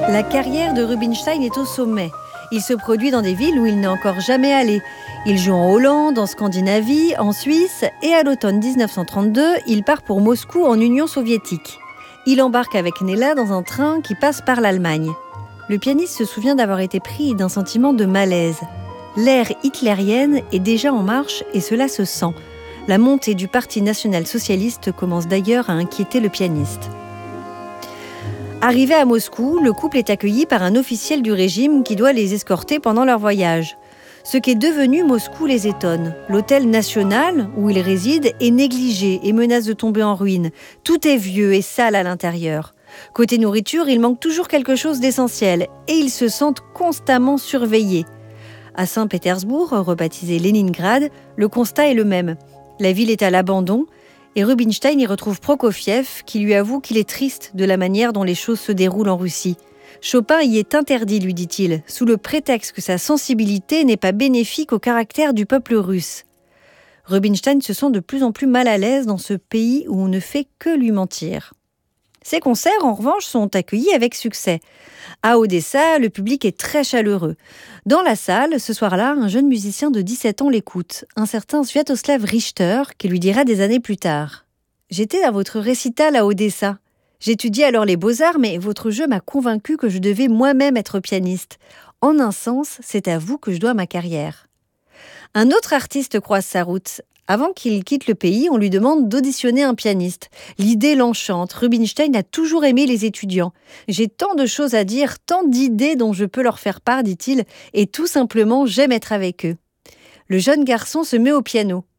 La carrière de Rubinstein est au sommet. Il se produit dans des villes où il n'est encore jamais allé. Il joue en Hollande, en Scandinavie, en Suisse et à l'automne 1932, il part pour Moscou en Union soviétique. Il embarque avec Nella dans un train qui passe par l'Allemagne. Le pianiste se souvient d'avoir été pris d'un sentiment de malaise. L'ère hitlérienne est déjà en marche et cela se sent. La montée du Parti national-socialiste commence d'ailleurs à inquiéter le pianiste. Arrivé à Moscou, le couple est accueilli par un officiel du régime qui doit les escorter pendant leur voyage. Ce qu'est devenu Moscou les étonne. L'hôtel national, où ils résident, est négligé et menace de tomber en ruine. Tout est vieux et sale à l'intérieur. Côté nourriture, il manque toujours quelque chose d'essentiel et ils se sentent constamment surveillés. À Saint-Pétersbourg, rebaptisé Leningrad, le constat est le même. La ville est à l'abandon et Rubinstein y retrouve Prokofiev qui lui avoue qu'il est triste de la manière dont les choses se déroulent en Russie. Chopin y est interdit, lui dit-il, sous le prétexte que sa sensibilité n'est pas bénéfique au caractère du peuple russe. Rubinstein se sent de plus en plus mal à l'aise dans ce pays où on ne fait que lui mentir. Ses concerts, en revanche, sont accueillis avec succès. À Odessa, le public est très chaleureux. Dans la salle, ce soir-là, un jeune musicien de 17 ans l'écoute, un certain Sviatoslav Richter, qui lui dira des années plus tard « J'étais à votre récital à Odessa. J'étudiais alors les beaux-arts, mais votre jeu m'a convaincu que je devais moi-même être pianiste. En un sens, c'est à vous que je dois ma carrière. » Un autre artiste croise sa route. Avant qu'il quitte le pays, on lui demande d'auditionner un pianiste. L'idée l'enchante. Rubinstein a toujours aimé les étudiants. « J'ai tant de choses à dire, tant d'idées dont je peux leur faire part, dit-il, et tout simplement, j'aime être avec eux. » Le jeune garçon se met au piano.